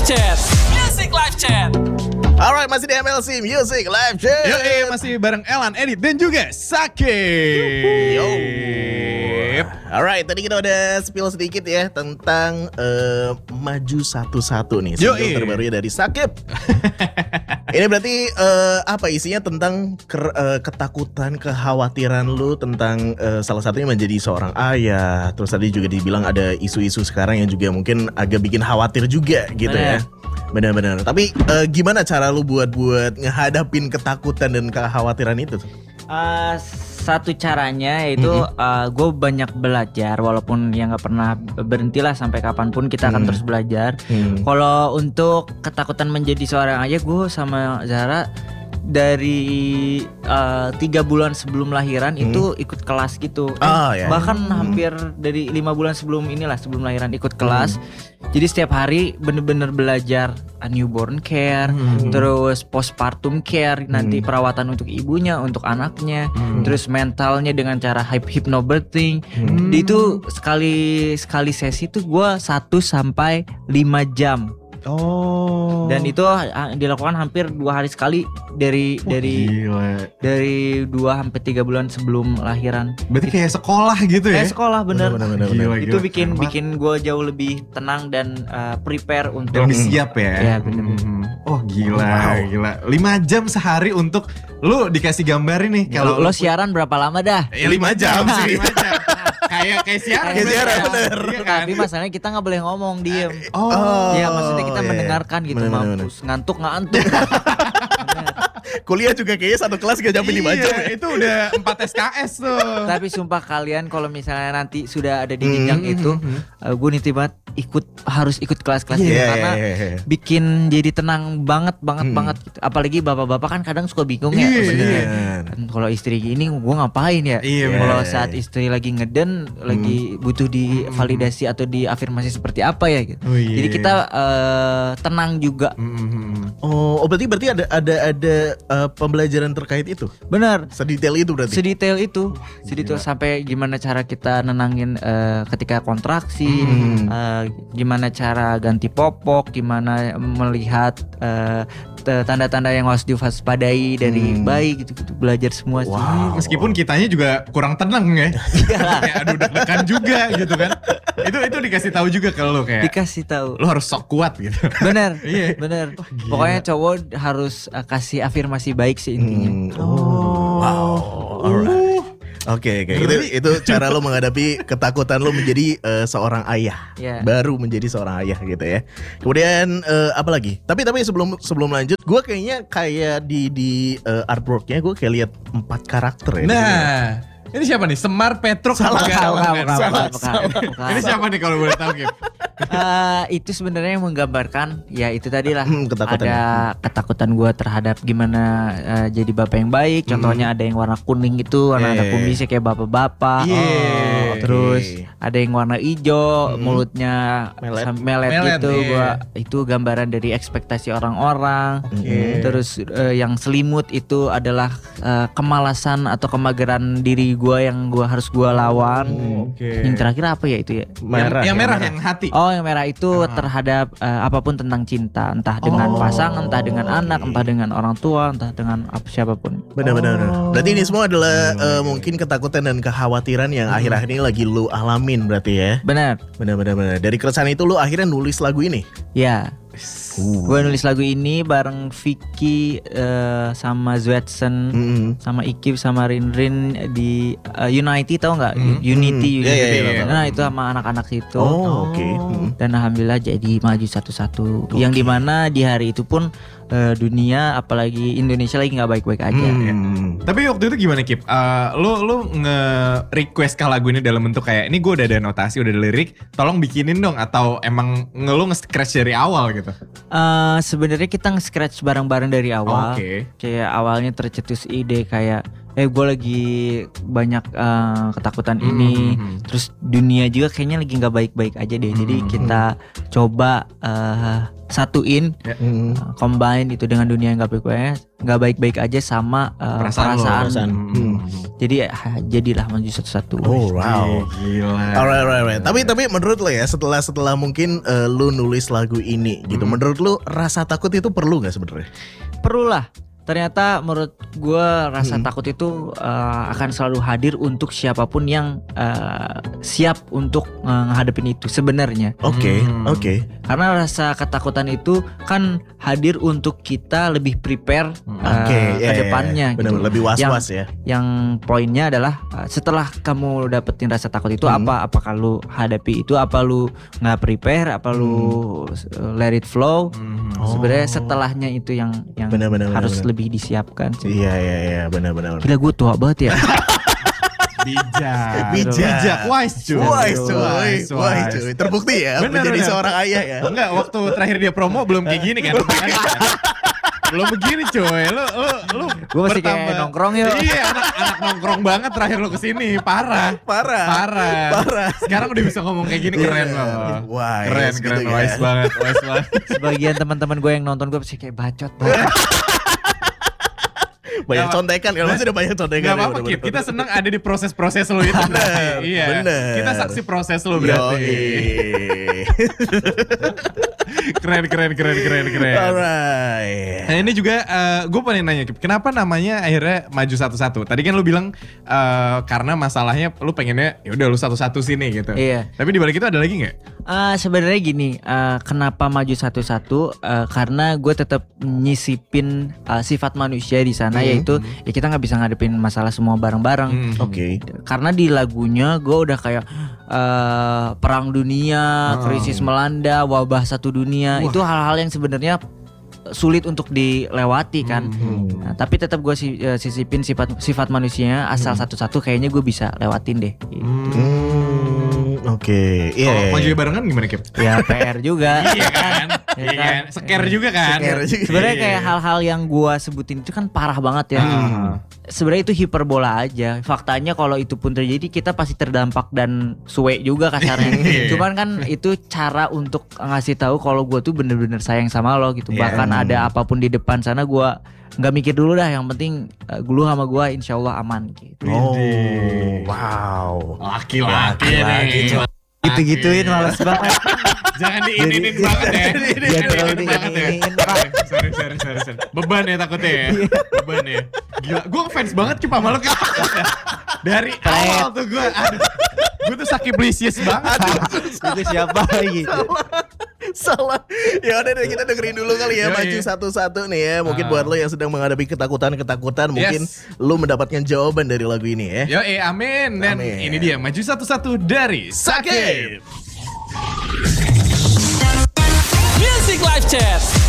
Chat. Music Live Chat. Alright, masih di MLC Music Live Chat. Masih bareng Elan, Edit, dan juga Sakit. Yo. Alright, tadi kita udah spill sedikit ya tentang Maju Satu-Satu nih, single terbarunya dari Sakit. Ini berarti apa isinya tentang ketakutan, kekhawatiran lu tentang salah satunya menjadi seorang ayah. Terus tadi juga dibilang ada isu-isu sekarang yang juga mungkin agak bikin khawatir juga gitu ya. Benar-benar. Tapi gimana cara lu buat ngehadapin ketakutan dan kekhawatiran itu? Satu caranya itu gue banyak belajar, walaupun ya nggak pernah berhentilah sampai kapanpun kita akan terus belajar. Kalau untuk ketakutan menjadi seorang ayah, gue sama Zara dari 3 bulan sebelum lahiran itu ikut kelas gitu. Bahkan hampir dari 5 bulan sebelum lahiran ikut kelas. Jadi setiap hari bener-bener belajar newborn care, terus postpartum care, nanti perawatan untuk ibunya, untuk anaknya, terus mentalnya dengan cara hypnobirthing. Itu sekali sesi tuh gue 1 sampai 5 jam. Dan itu dilakukan hampir 2 hari sekali dari 2 sampai 3 bulan sebelum lahiran. Berarti kayak sekolah gitu ya? Kayak sekolah bener. Itu Gila. bikin gue jauh lebih tenang dan prepare untuk lebih siap ya? Ya bener. Oh gila. 5 jam sehari untuk lu dikasih gambar nih. Kalau lo siaran berapa lama dah? Ya 5 jam sih. 5 jam. Kayak siaran. Bener. Iya, tapi masalahnya kita nggak boleh ngomong, diem. Ya maksudnya kita mendengarkan gitu. Mampus ngantuk. Kuliah juga kayaknya satu kelas gak sampai 5 jam ya. Itu udah 4 SKS tuh. Tapi sumpah kalian kalau misalnya nanti sudah ada di jenjang itu, gue nitip banget harus ikut kelas-kelas gitu, karena bikin jadi tenang banget gitu. Apalagi bapak-bapak kan kadang suka bingung ya sebenarnya. Kalau istri gini gue ngapain ya? Kalau saat istri lagi ngeden, lagi butuh divalidasi atau diafirmasi seperti apa ya gitu. Jadi kita tenang juga. Oh berarti ada pembelajaran terkait itu? Benar. Sedetail itu berarti? Sedetail sampai gimana cara kita nenangin ketika kontraksi, gimana cara ganti popok, gimana melihat tanda-tanda yang harus diwaspadai dari bayi gitu belajar semua sih. Meskipun kitanya juga kurang tenang ya. Kayak aduh deg-degan juga gitu kan. Itu dikasih tahu juga ke lo kayak. Dikasih tahu. Lo harus sok kuat gitu. Bener. Bener. Pokoknya cowok harus kasih afirmasi baik sih intinya. Alright. Oke. Itu cara lo menghadapi ketakutan lo menjadi seorang ayah. Baru menjadi seorang ayah gitu ya. Kemudian apa lagi? Tapi sebelum lanjut, gue kayaknya kayak di artworknya gue kayak lihat 4 karakter ya. Nah, ini siapa nih? Semar, Petruk, Bukan. Ini siapa nih kalau boleh tahu, Kim? Itu sebenarnya yang menggambarkan ya itu tadi lah, ketakutan. ada ketakutan gue terhadap gimana jadi bapak yang baik. Contohnya ada yang warna kuning itu, warna kumisnya kayak bapak-bapak. Terus ada yang warna hijau, mulutnya melet gitu. Itu gambaran dari ekspektasi orang-orang. Terus yang selimut itu adalah kemalasan atau kemageran diri gue yang harus gue lawan. Yang terakhir apa ya itu ya? Yang merah yang hati. Yang merah itu terhadap apapun tentang cinta, entah dengan pasangan, entah dengan anak, entah dengan orang tua, entah dengan siapapun. Benar. Berarti ini semua adalah mungkin ketakutan dan kekhawatiran yang akhir-akhir ini lagi lu alamin berarti ya. Benar. Dari keresahan itu lu akhirnya nulis lagu ini. Ya. Gue nulis lagu ini bareng Vicky sama Zwetsen, sama Ikip sama Rinrin di Unity, tau nggak? Unity. Nah itu sama anak-anak situ. Dan alhamdulillah jadi Maju Satu-Satu. Yang dimana di hari itu pun dunia apalagi Indonesia lagi nggak baik-baik aja. Tapi waktu itu gimana Kip? Lu nge-request ke lagu ini dalam bentuk kayak ini gue udah ada notasi, udah ada lirik, tolong bikinin dong, atau emang lu nge-scratch dari awal gitu? Sebenarnya kita nge-scratch bareng-bareng dari awal. Kayak awalnya tercetus ide kayak gue lagi banyak ketakutan ini, terus dunia juga kayaknya lagi nggak baik-baik aja deh. Jadi kita coba satuin, combine itu dengan dunia yang nggak baik-baik aja sama perasaan. Jadi jadilah maju satu-satu. Oh wow. Gila. Alright. Tapi menurut lo ya setelah mungkin lu nulis lagu ini gitu, menurut lu rasa takut itu perlu nggak sebenarnya? Perlu lah. Ternyata menurut gue rasa takut itu akan selalu hadir untuk siapapun yang siap untuk menghadapin itu sebenarnya. Oke. Karena rasa ketakutan itu kan hadir untuk kita lebih prepare ke depannya. Benar, gitu. lebih was-was ya. Yang poinnya adalah setelah kamu dapetin rasa takut itu apakah lu hadapi itu, apa lu nggak prepare, apa lu let it flow. Sebenarnya setelahnya itu yang benar, harus benar. lebih disiapkan sih. Iya, benar. Gila gue tua banget ya. Bijak. Wise cuy. Terbukti ya menjadi seorang ayah ya. Enggak, waktu terakhir dia promo belum kayak gini kan. Belum begini coy. Lu Gue masih kayak nongkrong ya. Iya, anak nongkrong banget terakhir lu kesini. Parah. Sekarang udah bisa ngomong kayak gini, keren loh. Wise Keren, gitu wise ya. banget. Sebagian teman-teman gue yang nonton gue pasti kayak bacot banget. Banyak contekan, kalau masih ada banyak contekan. Gak apa-apa Kip, kita senang ada di proses-proses lo itu. Iya. Bener. Kita saksi proses lo berarti. Keren. Alright. Nah ini juga gue pengen nanya Kip, kenapa namanya akhirnya Maju Satu-Satu? Tadi kan lu bilang karena masalahnya lu pengennya ya udah lu satu-satu sini gitu. Iya. Tapi di balik itu ada lagi nggak? Sebenarnya gini, kenapa maju satu-satu? Karena gue tetap nyisipin sifat manusia di sana, yaitu ya kita nggak bisa ngadepin masalah semua bareng-bareng. Oke. Karena di lagunya gue udah kayak perang dunia, krisis melanda, wabah satu dunia. Wah. Itu hal-hal yang sebenarnya sulit untuk dilewati kan. Nah, tapi tetap gue sisipin sifat manusianya, asal satu-satu kayaknya gue bisa lewatin deh. Gitu. Oke. Kalau maju barengan gimana Kip? Ya PR juga. Iya kan? Scare juga kan? Sebenarnya kayak hal-hal yang gue sebutin itu kan parah banget ya. Sebenarnya itu hiperbola aja. Faktanya kalau itu pun terjadi kita pasti terdampak dan suwe juga kasarnya. Cuman kan itu cara untuk ngasih tahu kalau gue tuh bener-bener sayang sama lo gitu. Bahkan ada apapun di depan sana gue nggak mikir dulu dah. Yang penting lu sama gue insya Allah aman gitu. Oh, wow. Laki-laki nih. Gitu-gituin males banget. Jangan diinin banget ya. Jangan diinin Pak. Sorry. Beban ya takutnya ya. Beban ya. Gila, gue fans banget Kip sama lo Kip. Dari awal tuh gue tuh sakiblisius banget. Itu siapa lagi? Salah. Ya udah deh, kita dengerin dulu kali ya. Yoi. Maju satu-satu nih ya. Mungkin buat lo yang sedang menghadapi ketakutan, mungkin lo mendapatkan jawaban dari lagu ini ya. Amin. Dan ini dia Maju Satu-Satu dari Sakib. Music Live Chat.